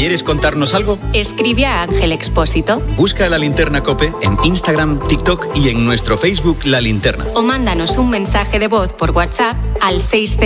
¿Quieres contarnos algo? Escribe a Ángel Expósito. Busca La Linterna COPE en Instagram, TikTok y en nuestro Facebook La Linterna. O mándanos un mensaje de voz por WhatsApp al 6